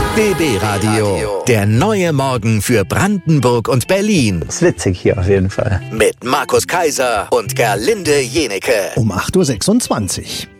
BB Radio. Der neue Morgen für Brandenburg und Berlin. Ist witzig hier auf jeden Fall. Mit Markus Kaiser und Gerlinde Jenecke. Um 8.26 Uhr.